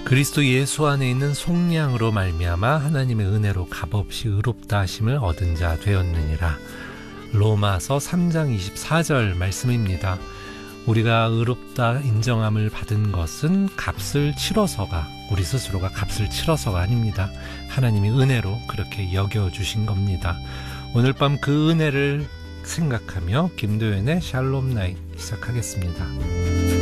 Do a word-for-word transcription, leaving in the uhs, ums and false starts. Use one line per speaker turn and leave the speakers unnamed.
그리스도 예수 안에 있는 속량으로 말미암아 하나님의 은혜로 값없이 의롭다 하심을 얻은 자 되었느니라. 로마서 삼 장 이십사 절 말씀입니다. 우리가 의롭다 인정함을 받은 것은 값을 치러서가, 우리 스스로가 값을 치러서가 아닙니다. 하나님이 은혜로 그렇게 여겨주신 겁니다. 오늘 밤 그 은혜를 생각하며 김도연의 샬롬 나잇 시작하겠습니다.